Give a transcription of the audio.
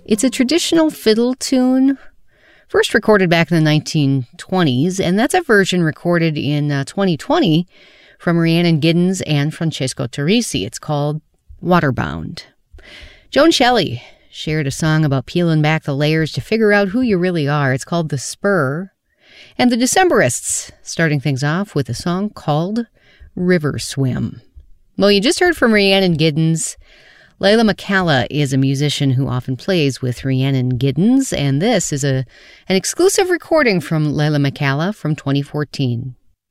It's a traditional fiddle tune, first recorded back in the 1920s, and that's a version recorded in 2020 from Rhiannon Giddens and Francesco Teresi. It's called Waterbound. Joan Shelley shared a song about peeling back the layers to figure out who you really are. It's called The Spur. And the Decemberists, starting things off with a song called River Swim. Well, you just heard from Rhiannon Giddens. Leila McCalla is a musician who often plays with Rhiannon Giddens, and this is an exclusive recording from Leila McCalla from 2014.